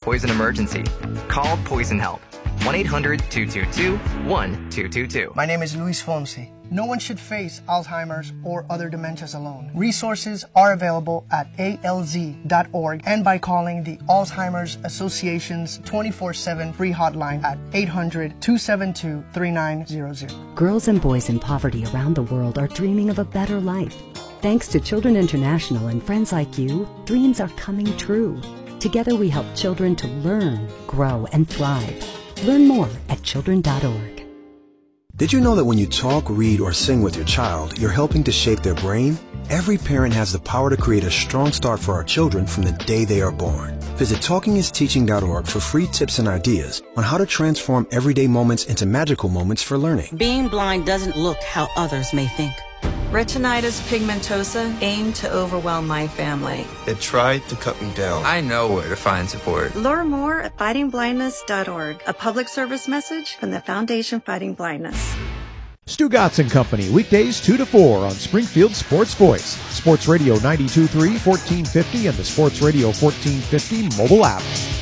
poison emergency. Call Poison Help. 1-800-222-1222. My name is Luis Fonsi. No one should face Alzheimer's or other dementias alone. Resources are available at alz.org and by calling the Alzheimer's Association's 24/7 free hotline at 800-272-3900. Girls and boys in poverty around the world are dreaming of a better life. Thanks to Children International and friends like you, dreams are coming true. Together we help children to learn, grow, and thrive. Learn more at children.org. Did you know that when you talk, read, or sing with your child, you're helping to shape their brain? Every parent has the power to create a strong start for our children from the day they are born. Visit TalkingIsTeaching.org for free tips and ideas on how to transform everyday moments into magical moments for learning. Being blind doesn't look how others may think. Retinitis pigmentosa aimed to overwhelm my family. They tried to cut me down. I know where to find support. Learn more at fightingblindness.org, a public service message from the Foundation Fighting Blindness. Stu Gotts & Company, weekdays 2 to 4 on Springfield Sports Voice, Sports Radio 92.3, 1450, and the Sports Radio 1450 mobile app.